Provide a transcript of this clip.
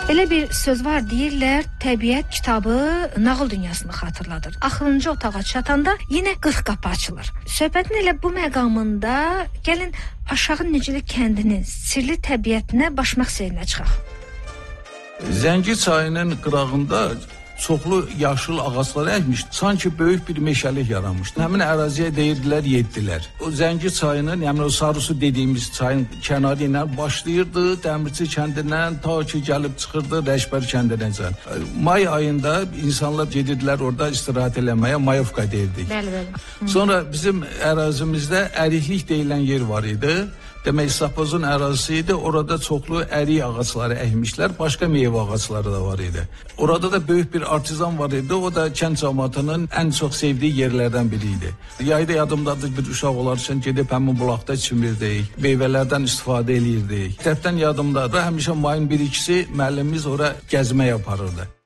Elə bir söz var, deyirlər, təbiət kitabı nağıl dünyasını xatırladır. Axırıncı otağa çatanda yenə 40 qapı açılır. Söhbətin elə bu məqamında gəlin Aşağı Necəli kəndinin sirli təbiətinə başmaq seyrinə çıxaq. Zəngi çayının qırağında çoxlu yaşıl ağaclar əkmiş, sanki böyük bir meşəlik yaranmışdı. Həmin əraziyə deyirdilər, yeddilər. O Zəngi çayının, yəni o Sarısu dediyimiz çayın kənarı ilə başlayırdı, Dəmirçi kəndindən ta ki gəlib çıxırdı Rəşbər kəndinəcən. May ayında insanlar gedirdilər orada istirahət eləməyə, Mayovka deyirdik. Bəli. Sonra bizim ərazimizdə əriklik deyilən yer var idi. Demək, Sapazın ərazisi idi, orada çoxlu ərik ağacları əkmişlər, başqa meyvə ağacları da var idi. Orada da böyük bir artizan var idi, o da kənd cəmiyyətinin ən çox sevdiyi yerlərdən biri idi. Yayda yadımdadır, bir uşaq olarkən gedib həmin bulaqda çimirdik, meyvələrdən istifadə eləyirdik. Təbdən yadımdadır, həmişə mayın 1-2-si müəllimimiz ora gəzmək aparırdı.